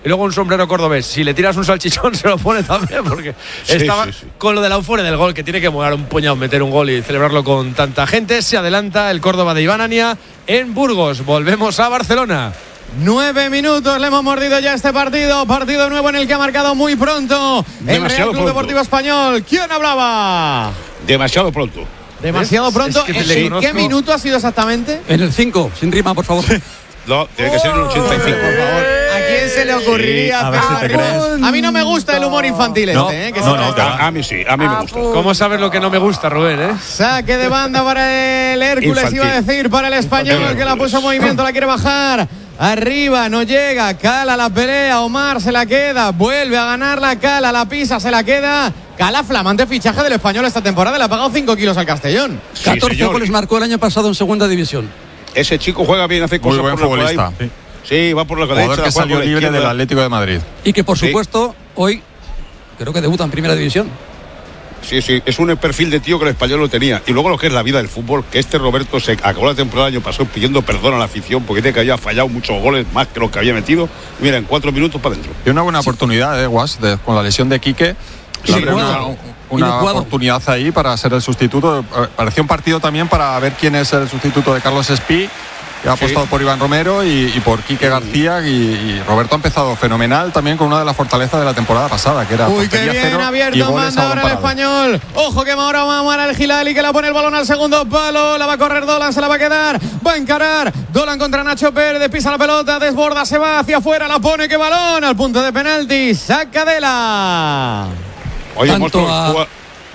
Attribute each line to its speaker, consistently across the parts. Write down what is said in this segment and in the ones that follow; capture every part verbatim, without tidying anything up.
Speaker 1: Y luego un sombrero cordobés. Si le tiras un salchichón se lo pone también, porque sí, estaba sí, sí. con lo de la euforia del gol, que tiene que molar un puñado meter un gol y celebrarlo con tanta gente. Se adelanta el Córdoba de Iván Ania en Burgos. Volvemos a Barcelona.
Speaker 2: Nueve minutos le hemos mordido ya este partido. Partido nuevo en el que ha marcado muy pronto el Real Club Deportivo Español. ¿Quién hablaba?
Speaker 3: Demasiado pronto.
Speaker 2: Demasiado pronto.
Speaker 1: Es que
Speaker 2: ¿En qué minuto ha sido exactamente?
Speaker 4: En el cinco, sin rima, por favor.
Speaker 3: No, tiene que ser en el ochenta y cinco, por favor.
Speaker 2: ¿A quién se le ocurriría?
Speaker 5: Sí, a ver si te crees.
Speaker 2: A mí no me gusta el humor infantil
Speaker 5: no,
Speaker 2: este, ¿eh? Que
Speaker 5: no, no,
Speaker 3: a, a mí sí, a mí me gusta.
Speaker 1: ¿Cómo sabes lo que no me gusta, Rubén, eh?
Speaker 2: Saque de banda para el Hércules,
Speaker 3: Infantil.
Speaker 2: iba a decir, para el Español,
Speaker 3: Infantil.
Speaker 2: que la puso en movimiento, la quiere bajar. Arriba, no llega, Cala la pelea, Omar se la queda, vuelve a ganarla, Cala la pisa, se la queda. Cala, flamante fichaje del Español esta temporada, le ha pagado cinco kilos al Castellón.
Speaker 3: Sí,
Speaker 4: catorce
Speaker 3: señor.
Speaker 4: goles marcó el año pasado en segunda división.
Speaker 3: Ese chico juega bien, hace
Speaker 5: Muy
Speaker 3: cosas
Speaker 5: buen
Speaker 3: por la-
Speaker 5: futbolista.
Speaker 3: por ahí. Sí, va por la derecha.
Speaker 5: Jugador que
Speaker 3: juega
Speaker 5: salió
Speaker 3: por la
Speaker 5: libre
Speaker 3: izquierda.
Speaker 5: del Atlético de Madrid.
Speaker 4: Y que por
Speaker 3: Sí.
Speaker 4: supuesto hoy creo que debuta en primera división.
Speaker 3: Sí, sí, es un perfil de tío que el Español lo tenía. Y luego lo que es la vida del fútbol, que este Roberto se acabó la temporada el año pasado pidiendo perdón a la afición porque dice que había fallado muchos goles más que los que había metido. Y mira, en cuatro minutos para adentro.
Speaker 5: Y una buena oportunidad, ¿eh, Guas? De- con la lesión de Quique.
Speaker 3: Sí,
Speaker 5: le abre una,
Speaker 3: bueno.
Speaker 5: una
Speaker 4: Inadecuado.
Speaker 5: oportunidad ahí para ser el sustituto. Eh, Parecía un partido también para ver quién es el sustituto de Carlos Espí. Que ha
Speaker 3: Sí.
Speaker 5: apostado por Iván Romero y, y por Quique García. Y, y Roberto ha empezado fenomenal también con una de las fortalezas de la temporada pasada, que era
Speaker 2: Uy, qué
Speaker 5: portería
Speaker 2: bien
Speaker 5: cero y
Speaker 2: abierto,
Speaker 5: goles
Speaker 2: manda
Speaker 5: a
Speaker 2: ahora
Speaker 5: balón
Speaker 2: el
Speaker 5: parado.
Speaker 2: Español. Ojo que ahora va a amar el Gilali, que la pone el balón al segundo palo. La va a correr Dolan, se la va a quedar. Va a encarar. Dolan contra Nacho Pérez, pisa la pelota, desborda, se va hacia afuera, la pone, que balón al punto de penalti. Saca de la.
Speaker 3: Oye,
Speaker 4: Tanto
Speaker 3: monstruo,
Speaker 4: a-
Speaker 3: juega-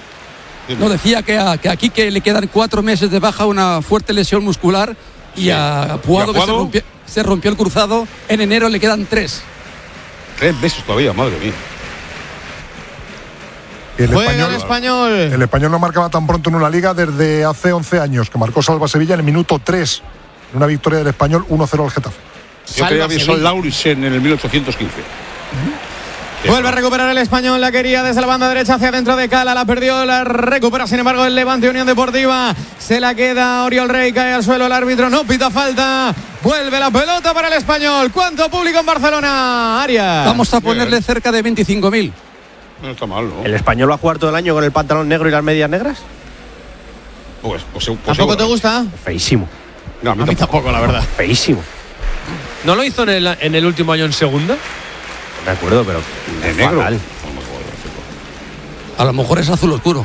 Speaker 4: No, decía que a, que aquí que le quedan cuatro meses de baja, una fuerte lesión muscular. Y
Speaker 3: Sí.
Speaker 4: a Puado,
Speaker 3: ¿Y a
Speaker 4: que se
Speaker 3: Puado?
Speaker 4: rompió, se rompió el cruzado. En enero le quedan tres.
Speaker 3: Tres veces todavía, madre mía.
Speaker 6: El
Speaker 2: Juega
Speaker 6: español,
Speaker 2: el Español.
Speaker 6: el español no marcaba tan pronto en una liga desde hace once años, que marcó Salva Sevilla en el minuto tres. En una victoria del Español uno cero al Getafe.
Speaker 3: Yo
Speaker 2: Salva
Speaker 3: creía que
Speaker 2: Sevilla.
Speaker 3: son Laurisen en el mil ochocientos quince.
Speaker 2: Vuelve a recuperar el Español, la quería desde la banda derecha hacia dentro de Cala, la perdió, la recupera sin embargo el Levante Unión Deportiva, se la queda Oriol Rey, cae al suelo el árbitro, no pita falta, vuelve la pelota para el Español. ¿Cuánto público en Barcelona, Arias?
Speaker 4: Vamos a ponerle cerca de veinticinco mil.
Speaker 3: No está mal, ¿no?
Speaker 7: ¿El Español va a jugar todo el año con el pantalón negro y las medias negras?
Speaker 3: Pues, pues, pues,
Speaker 2: ¿Tampoco te
Speaker 3: seguro.
Speaker 2: gusta?
Speaker 7: Feísimo,
Speaker 3: No, a mí
Speaker 2: A mí
Speaker 3: tampoco.
Speaker 2: tampoco, la verdad.
Speaker 7: feísimo.
Speaker 1: ¿No lo hizo en el, en el último año en segunda?
Speaker 7: De acuerdo, pero
Speaker 3: De negro.
Speaker 7: fatal.
Speaker 4: A lo mejor es azul oscuro.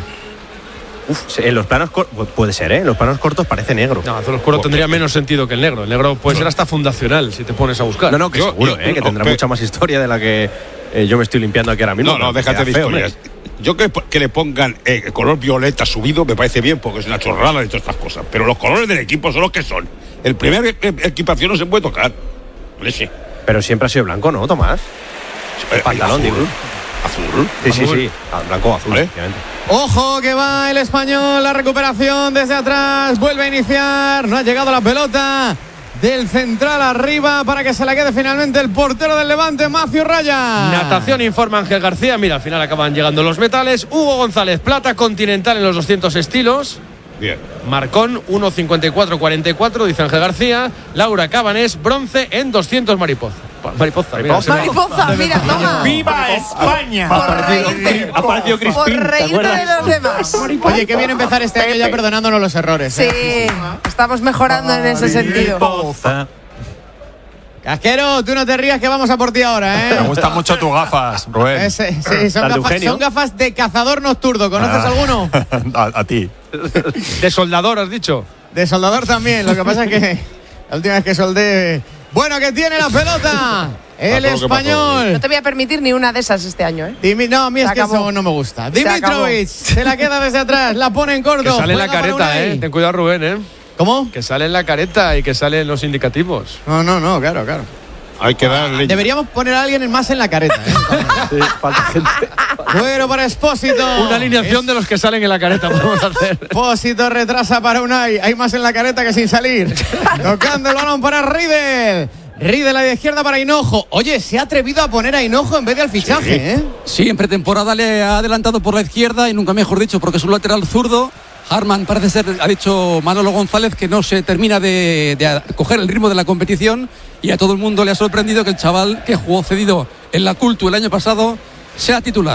Speaker 7: Uf, en los planos cortos, puede ser, ¿eh? En los planos cortos parece negro.
Speaker 1: No, azul oscuro tendría menos sentido que el negro. El negro puede ser hasta fundacional si te pones a buscar.
Speaker 7: No, no, que
Speaker 3: Yo-
Speaker 7: seguro,
Speaker 3: yo-
Speaker 7: ¿eh? Que
Speaker 3: no,
Speaker 7: tendrá
Speaker 3: pe-
Speaker 7: mucha más historia de la que eh, yo me estoy limpiando aquí ahora mismo.
Speaker 3: No, no,
Speaker 7: pero
Speaker 3: déjate de
Speaker 7: queda feo,
Speaker 3: historias.
Speaker 7: hombre.
Speaker 3: Yo que, que le pongan eh, color violeta subido me parece bien porque es una chorrada de todas estas cosas. Pero los colores del equipo son los que son. El primer e- e- equipación no se puede tocar. Leche.
Speaker 7: Pero siempre ha sido blanco, ¿no, Tomás? El pantalón,
Speaker 3: azul.
Speaker 7: digo.
Speaker 3: Azul.
Speaker 7: Sí, sí,
Speaker 3: Azul.
Speaker 7: sí. Ah, blanco o azul,
Speaker 3: ¿Vale?
Speaker 7: efectivamente.
Speaker 2: Ojo que va el Español, la recuperación desde atrás, vuelve a iniciar, no ha llegado la pelota del central arriba para que se la quede finalmente el portero del Levante, Macio Raya.
Speaker 1: Natación, informa Ángel García. Mira, al final acaban llegando los metales. Hugo González, plata continental en los doscientos estilos.
Speaker 3: Bien.
Speaker 1: Marcón, uno cincuenta y cuatro cuarenta y cuatro, dice Ángel García. Laura Cabanés, bronce en doscientos mariposa. Pa- Mariposa, mira, se me-
Speaker 8: Mariposa, mira, toma.
Speaker 9: ¡Viva España!
Speaker 8: Por reírte.
Speaker 7: Ha aparecido
Speaker 8: Por
Speaker 7: Crispín, ¿te
Speaker 8: reírte
Speaker 7: acuerdas?
Speaker 8: de los demás.
Speaker 2: Oye, qué bien empezar este año ya perdonándonos los errores.
Speaker 8: Sí,
Speaker 2: ¿eh?
Speaker 8: estamos mejorando en ese sentido.
Speaker 9: Mariposa.
Speaker 2: Casquero, tú no te rías que vamos a por ti ahora, ¿eh?
Speaker 5: Me gustan mucho tus gafas, Rubén.
Speaker 2: Ese- sí, son,
Speaker 7: Las de
Speaker 2: gafas,
Speaker 7: Eugenio.
Speaker 2: son gafas de cazador nocturno. ¿Conoces
Speaker 5: Ah.
Speaker 2: alguno?
Speaker 5: a, a ti.
Speaker 1: De soldador, has dicho.
Speaker 2: De soldador también. Lo que pasa es que la última vez que soldé. Bueno, que tiene la pelota. El
Speaker 3: Pasó lo que pasó.
Speaker 2: Español.
Speaker 8: No te voy a permitir ni una de esas este año, ¿eh?
Speaker 2: Dimi- no, a mí es
Speaker 8: Se
Speaker 2: que
Speaker 8: acabó.
Speaker 2: eso no me gusta.
Speaker 8: Se
Speaker 2: Dimitrovic se la queda desde atrás, la pone en corto.
Speaker 1: Que sale en la
Speaker 2: juega para
Speaker 1: careta,
Speaker 2: Unai.
Speaker 1: eh. Ten cuidado, Rubén, eh.
Speaker 2: ¿Cómo?
Speaker 1: Que sale en la careta y que sale en los indicativos.
Speaker 2: No, no, no, claro, claro.
Speaker 3: Hay que darle.
Speaker 2: Deberíamos poner a alguien más en la careta, ¿eh?
Speaker 7: Sí, falta gente.
Speaker 2: Bueno, para Expósito.
Speaker 1: Una alineación de los que salen en la careta podemos hacer.
Speaker 2: Expósito retrasa para Unai. Hay más en la careta que sin salir. Tocando el balón para Riedel. Riedel a la izquierda para Hinojo. Oye, se ha atrevido a poner a Hinojo en vez de al fichaje,
Speaker 3: Sí.
Speaker 2: ¿eh?
Speaker 4: Sí, en pretemporada le ha adelantado por la izquierda y nunca mejor dicho, porque es un lateral zurdo. Harman parece ser, ha dicho Manolo González, que no se termina de, de coger el ritmo de la competición y a todo el mundo le ha sorprendido que el chaval que jugó cedido en la Cultu el año pasado sea titular.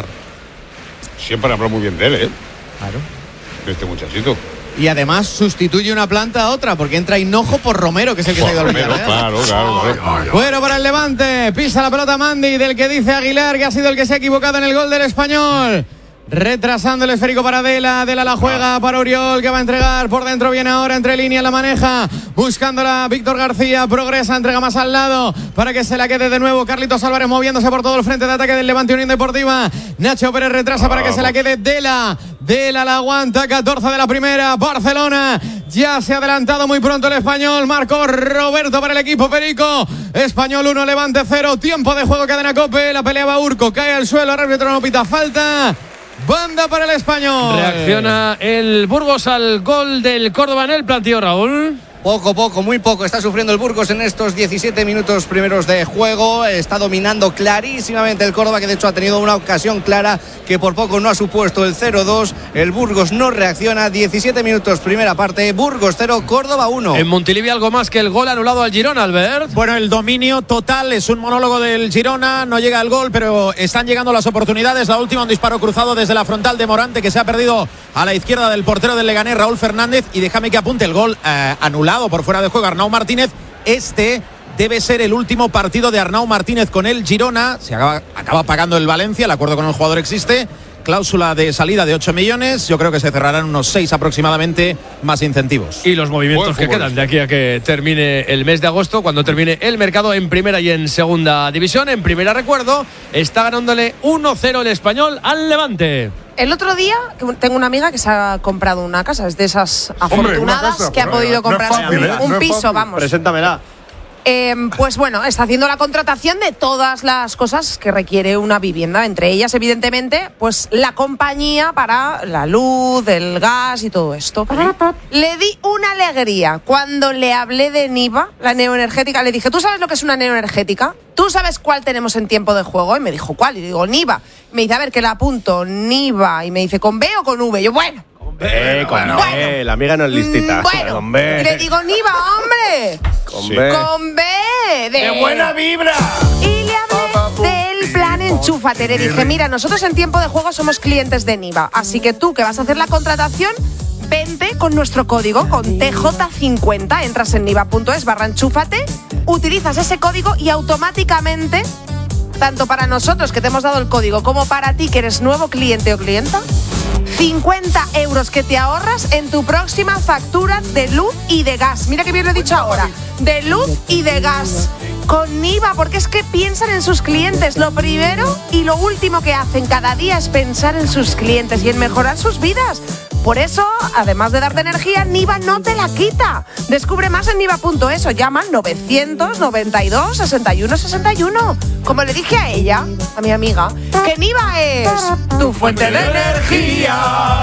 Speaker 3: Siempre habló muy bien de él, ¿eh?
Speaker 2: Claro.
Speaker 3: De este muchachito.
Speaker 2: Y además sustituye una planta a otra, porque entra Hinojo por Romero, que es el que
Speaker 3: Por
Speaker 2: se ha ido al
Speaker 3: Romero,
Speaker 2: Villarreal.
Speaker 3: claro, claro, claro.
Speaker 2: Bueno, para el Levante, pisa la pelota Mandy, del que dice Aguilar que ha sido el que se ha equivocado en el gol del Español. Retrasando el esférico para Dela, Dela la juega para Oriol, que va a entregar por dentro, viene ahora entre líneas, la maneja, buscándola Víctor García, progresa, entrega más al lado para que se la quede de nuevo Carlitos Álvarez moviéndose por todo el frente de ataque del Levante Unión Deportiva. Nacho Pérez retrasa para que se la quede Dela, Dela la aguanta, catorce de la primera, Barcelona ya se ha adelantado muy pronto el Español, marcó Roberto para el equipo Perico, Español uno, Levante cero, tiempo de juego, cadena COPE, la peleaba Urco, cae al suelo, el árbitro no pita falta. Banda para el Español.
Speaker 1: Reacciona el Burgos al gol del Córdoba en el plantío, Raúl.
Speaker 9: Poco, poco, muy poco está sufriendo el Burgos en estos diecisiete minutos primeros de juego. Está dominando clarísimamente el Córdoba, que de hecho ha tenido una ocasión clara que por poco no ha supuesto el cero dos. El Burgos no reacciona. diecisiete minutos primera parte, Burgos cero, Córdoba uno.
Speaker 1: En Montilivi algo más que el gol anulado al Girona, Albert.
Speaker 10: Bueno, el dominio total, es un monólogo del Girona, no llega el gol, pero están llegando las oportunidades. La última, un disparo cruzado desde la frontal de Morante, que se ha perdido a la izquierda del portero del Leganés, Raúl Fernández, y déjame que apunte el gol eh, anulado por fuera de juego Arnau Martínez. Este debe ser el último partido de Arnau Martínez con el Girona. Se acaba, acaba pagando el Valencia, el acuerdo con el jugador existe, cláusula de salida de ocho millones. Yo creo que se cerrarán unos seis aproximadamente, más incentivos.
Speaker 1: Y los movimientos que quedan de aquí a que termine el mes de agosto, cuando termine el mercado en primera y en segunda división. En primera, recuerdo, está ganándole uno cero el Español al Levante.
Speaker 8: El otro día tengo una amiga que se ha comprado una casa, es de esas afortunadas
Speaker 6: Hombre, casa,
Speaker 8: que ha podido comprarse
Speaker 6: no fácil,
Speaker 8: un,
Speaker 6: ¿eh?
Speaker 8: un
Speaker 6: no
Speaker 8: piso,
Speaker 6: fácil.
Speaker 8: vamos.
Speaker 7: Preséntamela.
Speaker 8: Eh, pues bueno, está haciendo la contratación de todas las cosas que requiere una vivienda, entre ellas, evidentemente, pues la compañía para la luz, el gas y todo esto. Le di una alegría cuando le hablé de Niva, la neoenergética. Le dije, ¿tú sabes lo que es una neoenergética? ¿Tú sabes cuál tenemos en tiempo de juego? Y me dijo, ¿cuál? Y digo, Niva. Me dice, a ver, que la apunto, Niva. Y me dice, ¿con B o con V? Y yo, bueno.
Speaker 7: Eh, con
Speaker 8: Bueno.
Speaker 7: B, la amiga no es listita.
Speaker 8: Mm, Bueno,
Speaker 7: Con B.
Speaker 8: y le digo, Niva, hombre.
Speaker 7: Con
Speaker 3: Sí.
Speaker 7: B.
Speaker 8: Con B. De,
Speaker 10: ¡Qué buena vibra!
Speaker 8: Y le hablé del plan Enchúfate. Le dije, mira, nosotros en tiempo de juego somos clientes de Niva, así que tú que vas a hacer la contratación, vente con nuestro código, con T J cincuenta. Entras en niva.es barra enchúfate, utilizas ese código y automáticamente, tanto para nosotros que te hemos dado el código como para ti que eres nuevo cliente o clienta, cincuenta euros que te ahorras en tu próxima factura de luz y de gas. Mira que bien lo he dicho ahora, de luz y de gas. Con Niva, porque es que piensan en sus clientes. Lo primero y lo último que hacen cada día es pensar en sus clientes y en mejorar sus vidas. Por eso, además de darte energía, Niva no te la quita. Descubre más en niva punto es o llama al novecientos noventa y dos sesenta y uno sesenta y uno. Como le dije a ella, a mi amiga, que Niva es tu fuente de energía.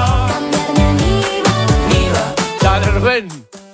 Speaker 1: Dale, Rubén.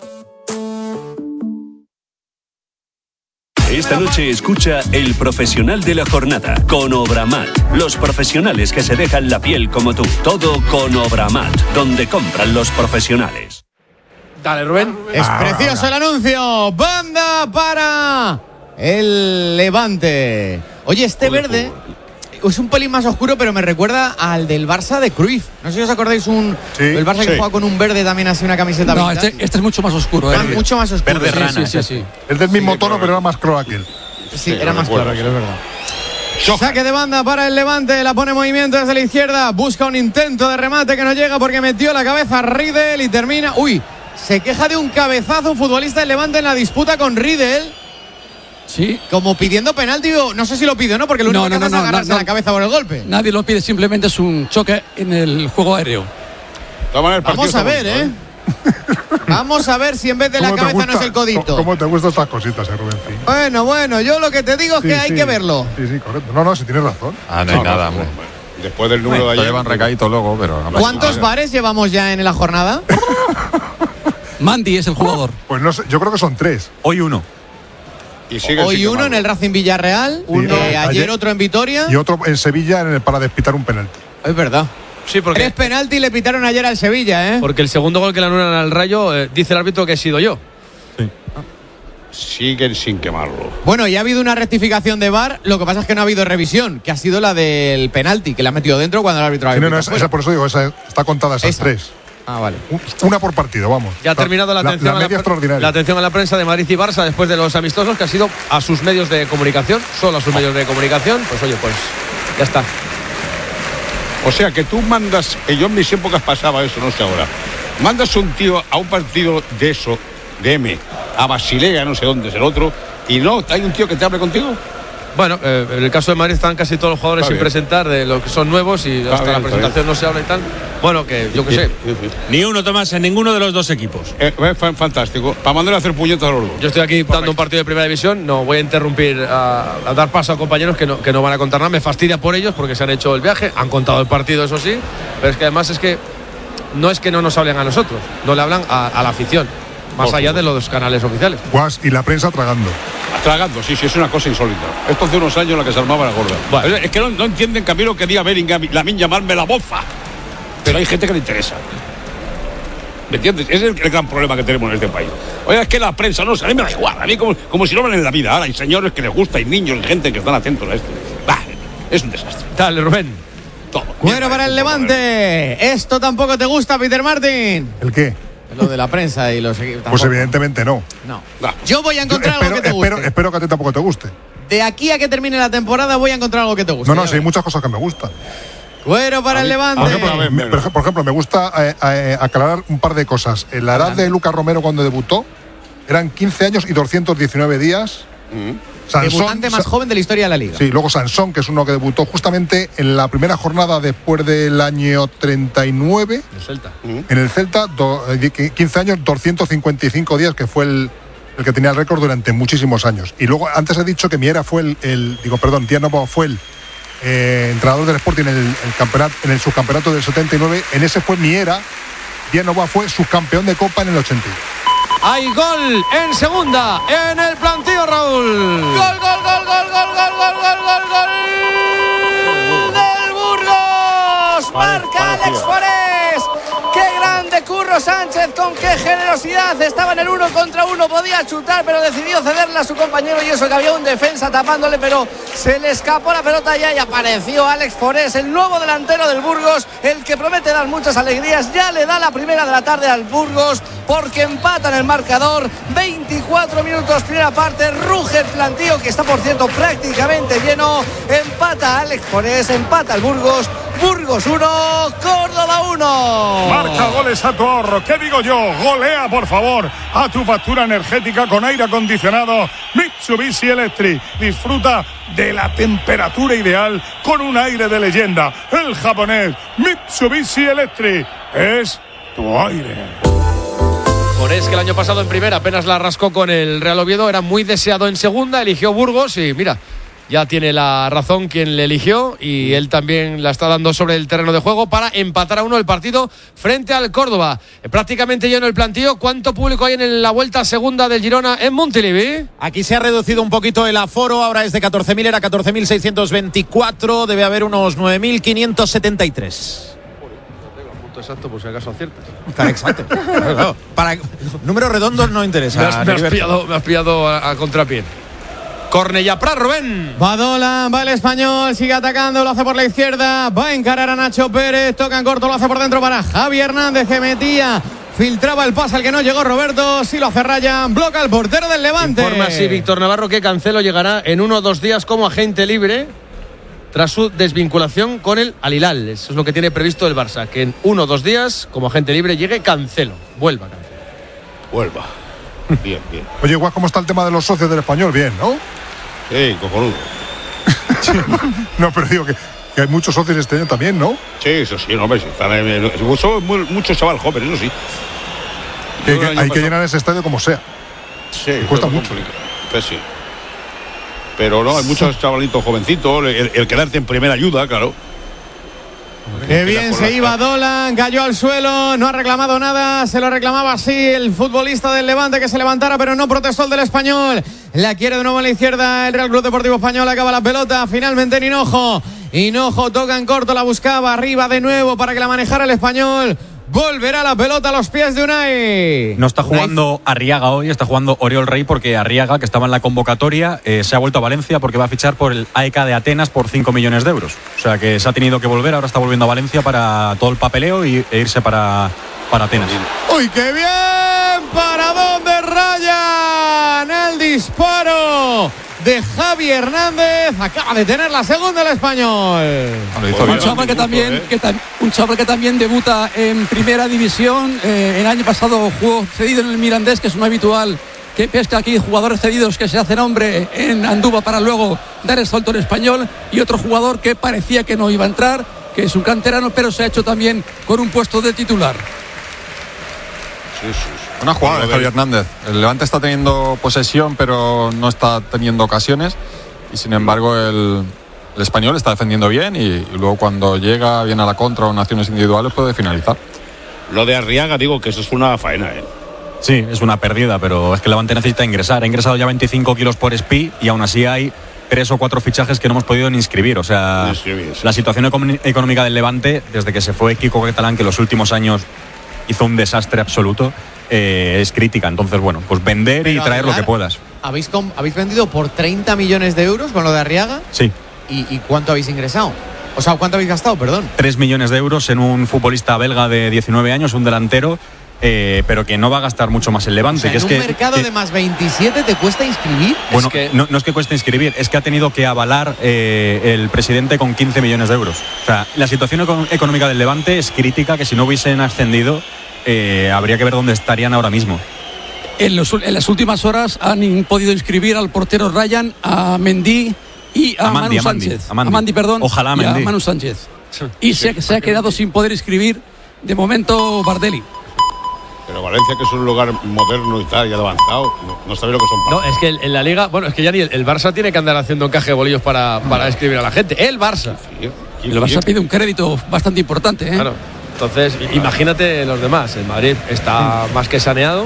Speaker 11: Esta noche escucha El Profesional de la Jornada con Obramat. Los profesionales que se dejan la piel como tú. Todo con Obramat, donde compran los profesionales.
Speaker 1: Dale, Rubén.
Speaker 2: Es precioso el anuncio. Banda para el Levante. Oye, este verde es un pelín más oscuro, pero me recuerda al del Barça de Cruyff. No sé si os acordáis, un
Speaker 6: Sí,
Speaker 2: el Barça
Speaker 6: sí.
Speaker 2: que juega con un verde también así, una camiseta
Speaker 4: No,
Speaker 2: vintage.
Speaker 4: este, este es mucho más oscuro.
Speaker 2: Era
Speaker 4: ¿eh?
Speaker 2: mucho más oscuro.
Speaker 10: Verde
Speaker 2: sí,
Speaker 10: rana,
Speaker 4: Sí, sí, sí.
Speaker 6: Es del mismo
Speaker 3: Sí,
Speaker 6: tono,
Speaker 3: pero-
Speaker 6: pero era más claro aquel.
Speaker 2: Sí,
Speaker 3: Sí,
Speaker 2: era
Speaker 3: lo
Speaker 2: más
Speaker 3: recuerdo.
Speaker 2: claro que es verdad. Saque de banda para el Levante, la pone en movimiento desde la izquierda, busca un intento de remate que no llega porque metió la cabeza Riedel y termina. Uy, se queja de un cabezazo un futbolista del Levante en la disputa con Riedel,
Speaker 4: Sí.
Speaker 2: como pidiendo penalti. o- No sé si lo pide o no, porque lo único
Speaker 4: No,
Speaker 2: que
Speaker 4: no,
Speaker 2: hace
Speaker 4: no,
Speaker 2: es
Speaker 4: no,
Speaker 2: agarrarse
Speaker 4: no,
Speaker 2: la cabeza por el golpe.
Speaker 4: Nadie lo pide, simplemente es un choque en el juego aéreo.
Speaker 3: De todas maneras, el partido
Speaker 2: Vamos a
Speaker 3: está
Speaker 2: ver,
Speaker 3: bonito,
Speaker 2: ¿eh? Vamos a ver si en vez de la
Speaker 6: ¿Cómo te
Speaker 2: cabeza no
Speaker 6: gusta-
Speaker 2: es el codito.
Speaker 6: ¿Cómo te gustan estas cositas, eh, Rubén? Sí.
Speaker 2: Bueno, bueno, yo lo que te digo es que
Speaker 6: Sí,
Speaker 2: hay
Speaker 6: sí.
Speaker 2: que verlo.
Speaker 6: Sí, sí, correcto. No, no, si tienes razón.
Speaker 5: Ah, no hay
Speaker 3: No, no,
Speaker 5: nada,
Speaker 3: no,
Speaker 5: hombre.
Speaker 3: no. Después del número de
Speaker 5: Lo
Speaker 3: ayer.
Speaker 5: llevan recaído luego, pero.
Speaker 2: ¿Cuántos bares llevamos ya en la jornada?
Speaker 4: Mandy es el jugador.
Speaker 6: Pues no sé, yo creo que son tres.
Speaker 5: Hoy uno.
Speaker 3: Y sigue
Speaker 2: Hoy
Speaker 3: sin
Speaker 2: uno en
Speaker 3: tomarlo.
Speaker 2: el Racing Villarreal,
Speaker 6: Uno.
Speaker 2: eh, ayer,
Speaker 6: Ayer-
Speaker 2: otro en Vitoria.
Speaker 6: Y otro en Sevilla en el- para despitar un penalti.
Speaker 2: Es verdad.
Speaker 1: Sí, porque,
Speaker 2: Tres penaltis le pitaron ayer al Sevilla, ¿eh?
Speaker 1: porque el segundo gol que le anulan al Rayo, eh, dice el árbitro que he sido yo.
Speaker 3: siguen sin quemarlo.
Speaker 2: Bueno, y ha habido una rectificación de V A R, lo que pasa es que no ha habido revisión, que ha sido la del penalti, que le ha metido dentro cuando el árbitro ha
Speaker 6: sí, no, no, esa, esa, por eso digo, esa, está contada esas esa. tres.
Speaker 2: Ah, vale.
Speaker 6: Una por partido, vamos.
Speaker 1: Ya ha terminado la, la atención,
Speaker 6: la, la,
Speaker 1: a la, la atención a la prensa de Madrid y Barça después de los amistosos, que ha sido a sus medios de comunicación, solo a sus medios de comunicación. Pues oye, pues ya está.
Speaker 3: O sea, que tú mandas, que yo en mis épocas pasaba eso, no sé ahora, mandas un tío a un partido de eso, de M, a Basilea, no sé dónde es el otro, y no, hay un tío que te hable contigo.
Speaker 1: Bueno, eh, en el caso de Madrid están casi todos los jugadores sin presentar, de los que son nuevos, y hasta bien, la presentación no se habla y tal. Bueno, que yo qué sé.
Speaker 10: Sí, sí. Ni uno, Tomás, en ninguno de los dos equipos.
Speaker 3: Eh, fantástico. Para mandar a hacer puñetas a los dos.
Speaker 1: Yo estoy aquí dando un partido de primera división, no voy a interrumpir, a, a dar paso a compañeros que no, que no van a contar nada. Me fastidia por ellos porque se han hecho el viaje, han contado el partido, eso sí, pero es que además es que no es que no nos hablen a nosotros, no le hablan a, a la afición, más allá de los canales oficiales.
Speaker 6: Guas, y la prensa tragando.
Speaker 3: Tragando, sí, sí, es una cosa insólita. Esto hace unos años la que se armaba la gorda. Bueno. Es que no, no entienden que a mí lo quería Bellingham, Lamine llamarme la bofa. Pero hay gente que le interesa. ¿Me entiendes? Ese es el, el gran problema que tenemos en este país. Oye, es que la prensa, no, a mí me da igual. A mí como, como si no ven en la vida. Ahora hay señores que les gusta, hay niños, hay gente que están atentos a esto. Bah, es un desastre.
Speaker 1: Dale, Rubén.
Speaker 3: Todo.
Speaker 2: Bueno, para el Levante. ¿Esto tampoco te gusta, Peter Martin?
Speaker 6: ¿El qué?
Speaker 2: Lo de la prensa y los equipos.
Speaker 6: Pues evidentemente no.
Speaker 2: No. no. Yo voy a encontrar
Speaker 6: espero,
Speaker 2: algo que te guste.
Speaker 6: Espero, espero que a ti tampoco te guste.
Speaker 2: De aquí a que termine la temporada voy a encontrar algo que te guste.
Speaker 6: No, no, sí, hay muchas cosas que me gustan.
Speaker 2: Bueno, para
Speaker 6: a
Speaker 2: el
Speaker 6: mí,
Speaker 2: Levante.
Speaker 6: Por ejemplo, me, por ejemplo, me gusta eh, eh, aclarar un par de cosas. En la edad de Lucas Romero cuando debutó eran quince años y doscientos diecinueve días.
Speaker 2: Mm. Sansón, debutante más joven de la historia de la Liga.
Speaker 6: Sí, luego Sansón, que es uno que debutó justamente en la primera jornada después del año treinta y nueve.
Speaker 1: El Celta.
Speaker 6: Uh-huh. En el Celta, do, quince años, doscientos cincuenta y cinco días, que fue el, el que tenía el récord durante muchísimos años. Y luego, antes he dicho que Miera fue el, el digo, perdón, Díaz Novoa fue el eh, entrenador del Sporting en el, el campeonato, en el subcampeonato del setenta y nueve. En ese fue Miera. Díaz Novoa fue subcampeón de Copa en el ochenta y uno.
Speaker 1: Hay gol en segunda, en el plantío, Raúl.
Speaker 9: Gol, gol, gol, gol, gol, gol, gol, gol, gol, gol del Burgos. Marca Alex Forés. Qué grande Curro Sánchez, con qué generosidad. Estaba en el uno contra uno, podía chutar, pero decidió cederle a su compañero, y eso que había un defensa tapándole, pero se le escapó la pelota ya y apareció Alex Forés, el nuevo delantero del Burgos, el que promete dar muchas alegrías. Ya le da la primera de la tarde al Burgos, porque empatan el marcador. veinticuatro minutos, primera parte, ruge el plantío, que está por cierto prácticamente lleno. Empata Alex Forés, empata el Burgos. Burgos uno, Córdoba uno.
Speaker 12: Marca goles a tu ahorro. ¿Qué digo yo? Golea, por favor, a tu factura energética con aire acondicionado Mitsubishi Electric. Disfruta de la temperatura ideal con un aire de leyenda. El japonés Mitsubishi Electric es tu aire.
Speaker 1: Forés, que el año pasado en primera apenas la rascó con el Real Oviedo, era muy deseado en segunda, eligió Burgos y mira, ya tiene la razón quien le eligió, y él también la está dando sobre el terreno de juego para empatar a uno el partido frente al Córdoba. Prácticamente lleno el plantío. ¿Cuánto público hay en la vuelta segunda del Girona en Montilivi?
Speaker 10: Aquí se ha reducido un poquito el aforo, ahora es de catorce mil, era catorce mil seiscientos veinticuatro, debe haber unos nueve mil quinientos setenta y tres.
Speaker 1: Exacto, por si acaso aciertas.
Speaker 10: Exacto. Para números redondos no interesa.
Speaker 1: Me has, me has pillado, me has pillado a, a contrapié. Cornellà Prat, Rubén.
Speaker 2: Badola, va el Español, sigue atacando, lo hace por la izquierda, va a encarar a Nacho Pérez, toca en corto, lo hace por dentro para Javi Hernández, que metía, filtraba el pase al que no llegó Roberto, sí lo hace Ryan, bloca el portero del Levante.
Speaker 1: Informa así Víctor Navarro que Cancelo llegará en uno o dos días como agente libre tras su desvinculación con el Al Hilal. Eso es lo que tiene previsto el Barça, que en uno o dos días como agente libre llegue Cancelo, vuelva Cancelo.
Speaker 3: Vuelva. Bien, bien.
Speaker 6: Oye, igual, ¿cómo está el tema de los socios del Español? Bien, ¿no?
Speaker 3: Sí, cojonudo.
Speaker 6: No, pero digo que, que hay muchos socios este año también, ¿no?
Speaker 3: Sí, eso sí, no, hombre, sí. Son muchos chaval jóvenes, eso sí.
Speaker 6: Que, que, hay pasado. que llenar ese estadio como sea.
Speaker 3: Sí,
Speaker 6: cuesta mucho.
Speaker 3: Pues sí. Pero no, hay muchos chavalitos jovencitos, el, el quedarte en primera ayuda, claro.
Speaker 2: Qué bien se iba Dolan, cayó al suelo, no ha reclamado nada, se lo reclamaba así el futbolista del Levante, que se levantara, pero no protestó el del Español. La quiere de nuevo a la izquierda el Real Club Deportivo Español, acaba la pelota, finalmente en Hinojo. Hinojo toca en corto, la buscaba arriba de nuevo para que la manejara el Español. Volverá la pelota a los pies de Unai.
Speaker 5: No está jugando Arriaga hoy, está jugando Oriol Rey porque Arriaga, que estaba en la convocatoria, eh, se ha vuelto a Valencia porque va a fichar por el A E K de Atenas por cinco millones de euros. O sea que se ha tenido que volver, ahora está volviendo a Valencia para todo el papeleo y, e irse para, para Atenas.
Speaker 2: ¡Uy, qué bien! ¿Para dónde rayan? El disparo de Javi Hernández. Acaba de tener la segunda el español.
Speaker 4: Un chaval que también, que ta- un chaval que también debuta en primera división. Eh, el año pasado jugó cedido en el Mirandés, que es un habitual que pesca aquí jugadores cedidos que se hacen hombre en Andúba para luego dar el salto en español. Y otro jugador que parecía que no iba a entrar, que es un canterano, pero se ha hecho también con un puesto de titular.
Speaker 3: Sí, sí, sí.
Speaker 5: Una jugada de Javi Hernández. El Levante está teniendo posesión, pero no está teniendo ocasiones. Y sin embargo, el, el español está defendiendo bien. Y, y luego, cuando llega bien a la contra o en acciones individuales, puede finalizar.
Speaker 3: Lo de Arriaga, digo que eso es una faena, ¿eh?
Speaker 5: Sí, es una pérdida, pero es que el Levante necesita ingresar. Ha ingresado ya veinticinco kilos por Espi y aún así hay tres o cuatro fichajes que no hemos podido ni inscribir. O sea,
Speaker 3: Inscribir, sí.
Speaker 5: la situación econ- económica del Levante, desde que se fue Kiko Catalán, que los últimos años hizo un desastre absoluto, eh, es crítica. Entonces, bueno, pues vender
Speaker 2: Pero
Speaker 5: y traer
Speaker 2: Aguilar,
Speaker 5: lo que puedas.
Speaker 2: ¿Habéis, com- ¿Habéis vendido por treinta millones de euros con lo de Arriaga?
Speaker 5: Sí.
Speaker 2: ¿Y, y cuánto habéis ingresado? O sea, ¿cuánto habéis gastado? Perdón.
Speaker 5: tres millones de euros en un futbolista belga de diecinueve años, un delantero, eh, pero que no va a gastar mucho más el Levante.
Speaker 2: O sea,
Speaker 5: que
Speaker 2: en
Speaker 5: es
Speaker 2: un
Speaker 5: que,
Speaker 2: mercado
Speaker 5: que-
Speaker 2: de más veintisiete te cuesta inscribir.
Speaker 5: Bueno,
Speaker 1: Es que-
Speaker 5: no, no es que cueste inscribir, es que ha tenido que avalar eh, el presidente con quince millones de euros. O sea, la situación econ- económica del Levante es crítica, que si no hubiesen ascendido, eh, habría que ver dónde estarían ahora mismo.
Speaker 4: En, los- en las últimas horas han in- podido inscribir al portero Ryan, a Mendy y a,
Speaker 5: A Mandy,
Speaker 4: Manu
Speaker 5: a Mandy,
Speaker 4: Sánchez.
Speaker 5: a Mandy.
Speaker 4: perdón.
Speaker 5: Ojalá
Speaker 4: y a
Speaker 5: Mendy.
Speaker 4: Manu Sánchez. Y se, se ha quedado sin poder inscribir de momento Bardelli.
Speaker 3: Pero Valencia, que es un lugar moderno y tal, ya avanzado, no, no sabe lo que son.
Speaker 1: No, es que en la liga, bueno, es que ya ni el, el Barça tiene que andar haciendo encaje de bolillos para, para escribir a la gente. El Barça.
Speaker 4: El Barça pide un crédito bastante importante, ¿eh?
Speaker 1: Claro. Entonces, imagínate los demás. El Madrid está más que saneado.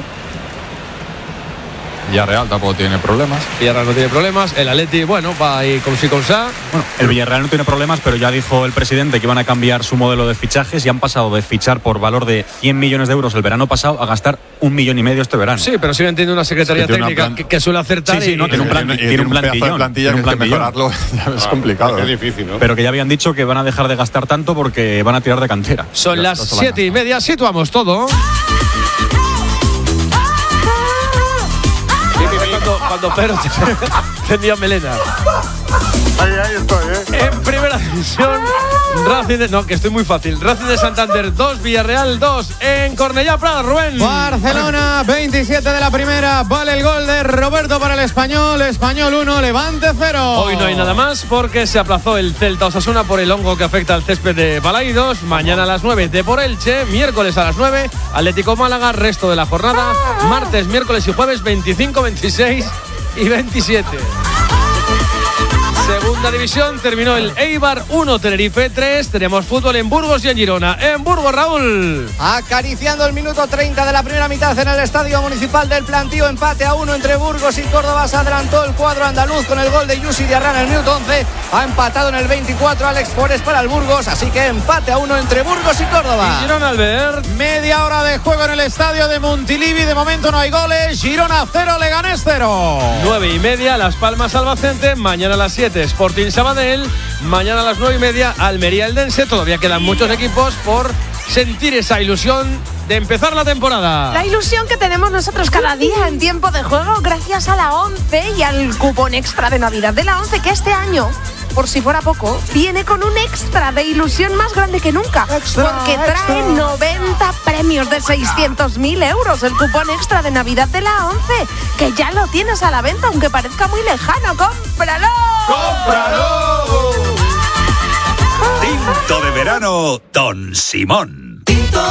Speaker 5: Villarreal tampoco tiene problemas.
Speaker 1: Villarreal no tiene problemas. El Atleti, bueno, va ahí con sí con sa.
Speaker 5: Bueno, el Villarreal no tiene problemas, pero ya dijo el presidente que iban a cambiar su modelo de fichajes y han pasado de fichar por valor de cien millones de euros el verano pasado a gastar un millón y medio este verano.
Speaker 1: Sí, pero siguen teniendo una secretaría
Speaker 5: Es que tiene
Speaker 1: técnica
Speaker 5: una plan-
Speaker 1: que, que suele acertar.
Speaker 5: Sí, sí, no,
Speaker 1: y-
Speaker 5: tiene un plan-
Speaker 1: y-
Speaker 5: tiene un
Speaker 1: pedazo de
Speaker 5: plantillón,
Speaker 1: plantilla
Speaker 5: tiene un
Speaker 1: que es que
Speaker 5: plantillón.
Speaker 1: mejorarlo
Speaker 5: es
Speaker 3: Ah,
Speaker 5: complicado.
Speaker 3: es
Speaker 5: ¿eh?
Speaker 3: difícil, ¿no?
Speaker 5: Pero que ya habían dicho que van a dejar de gastar tanto porque van a tirar de cantera.
Speaker 1: Son
Speaker 5: Ya
Speaker 1: las
Speaker 5: está la
Speaker 1: siete y media, situamos todo. Cuando, cuando Pedro tenía melena.
Speaker 12: Ahí, ahí estoy, ¿eh?
Speaker 1: En primera división, Racing de, no, que estoy muy fácil. Racing de Santander dos, Villarreal dos. En Cornellá Prada, Rubén.
Speaker 2: Barcelona, veintisiete de la primera. Vale el gol de Roberto para el Español. Español uno, Levante cero.
Speaker 1: Hoy no hay nada más porque se aplazó el Celta Osasuna por el hongo que afecta al césped de Balaidos. Mañana a las nueve de por Elche. Miércoles a las nueve, Atlético Málaga. Resto de la jornada. Martes, miércoles y jueves veinticinco, veintiséis y veintisiete. Segunda división, terminó el Eibar uno, Tenerife tres. Tenemos fútbol en Burgos y en Girona. En Burgos, Raúl.
Speaker 9: Acariciando el minuto treinta de la primera mitad en el Estadio Municipal del Plantío, empate a uno entre Burgos y Córdoba. Se adelantó el cuadro andaluz con el gol de Yusi Diarra en el minuto once. Ha empatado en el veinticuatro Alex Forest para el Burgos, así que empate a uno entre Burgos y Córdoba.
Speaker 1: Y Girona, Albert.
Speaker 2: Media hora de juego en el estadio de Montilivi. De momento no hay goles. Girona cero, Leganés cero.
Speaker 1: Nueve y media, Las Palmas Albacete. Mañana a las siete, Sporting Sabadell. Mañana a las nueve y media, Almería Eldense. Todavía quedan muchos equipos por sentir esa ilusión de empezar la temporada.
Speaker 8: La ilusión que tenemos nosotros cada día en tiempo de juego gracias a la ONCE y al cupón extra de Navidad de la ONCE, que este año, por si fuera poco, viene con un extra de ilusión más grande que nunca.
Speaker 2: Extra,
Speaker 8: porque trae
Speaker 2: extra.
Speaker 8: noventa premios de seiscientos mil euros. El cupón extra de Navidad de la ONCE, que ya lo tienes a la venta, aunque parezca muy lejano. ¡Cómpralo!
Speaker 11: ¡Cómpralo! Tinto de verano, Don Simón.